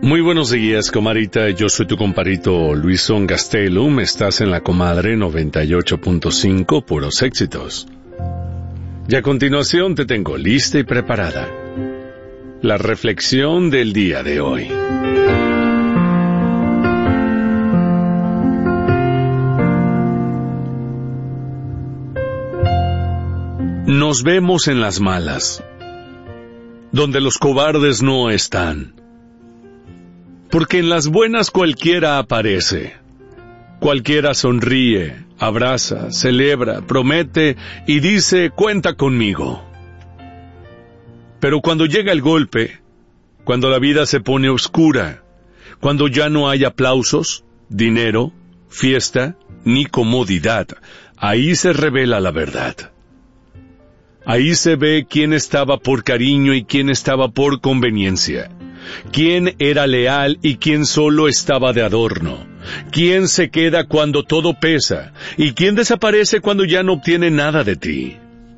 Muy buenos días, comadrita. Yo soy tu compadrito Luisón Gastelum. Estás en La Comadre 98.5, puros éxitos. Y a continuación te tengo lista y preparada la reflexión del día de hoy. Nos vemos en las malas, donde los cobardes no están. Porque en las buenas cualquiera aparece. Cualquiera sonríe, abraza, celebra, promete y dice, cuenta conmigo. Pero cuando llega el golpe, cuando la vida se pone oscura, cuando ya no hay aplausos, dinero, fiesta, ni comodidad, ahí se revela la verdad. Ahí se ve quién estaba por cariño y quién estaba por conveniencia. ¿Quién era leal y quién solo estaba de adorno? ¿Quién se queda cuando todo pesa? ¿Y quién desaparece cuando ya no obtiene nada de ti?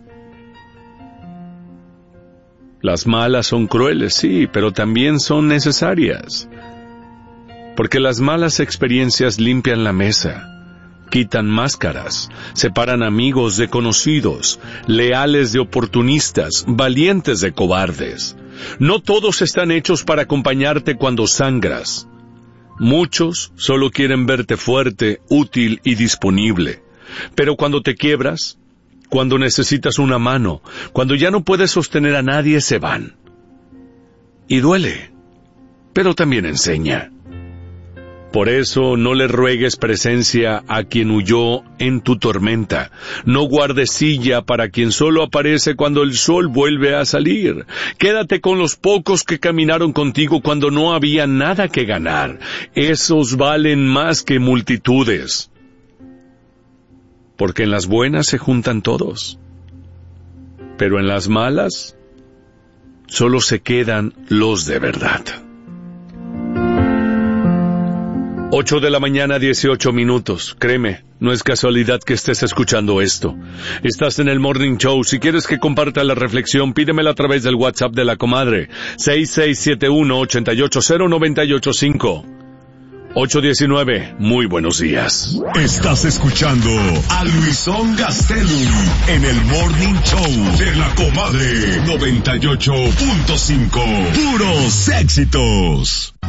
Las malas son crueles, sí, pero también son necesarias. Porque las malas experiencias limpian la mesa, quitan máscaras, separan amigos de conocidos, leales de oportunistas, valientes de cobardes. No todos están hechos para acompañarte cuando sangras. Muchos solo quieren verte fuerte, útil y disponible. Pero cuando te quiebras, cuando necesitas una mano, cuando ya no puedes sostener a nadie, se van. Y duele, pero también enseña. Por eso no le ruegues presencia a quien huyó en tu tormenta. No guardes silla para quien solo aparece cuando el sol vuelve a salir. Quédate con los pocos que caminaron contigo cuando no había nada que ganar. Esos valen más que multitudes. Porque en las buenas se juntan todos. Pero en las malas solo se quedan los de verdad. 8 de la mañana, 18 minutos. Créeme, no es casualidad que estés escuchando esto. Estás en el Morning Show. Si quieres que comparta la reflexión, pídemela a través del WhatsApp de La Comadre. 6671-880985. 819. Muy buenos días. Estás escuchando a Luisón Gastelum en el Morning Show de La Comadre 98.5. Puros éxitos.